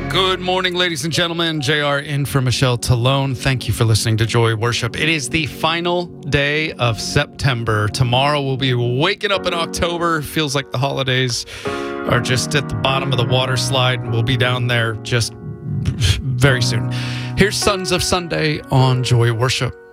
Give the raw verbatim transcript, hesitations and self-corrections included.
Good morning, ladies and gentlemen. J R in for Michelle Talone. Thank you for listening to Joy Worship. It is the final day of September. Tomorrow we'll be waking up in October. Feels like the holidays are just at the bottom of the water slide, and we'll be down there just very soon. Here's Sons of Sunday on Joy Worship.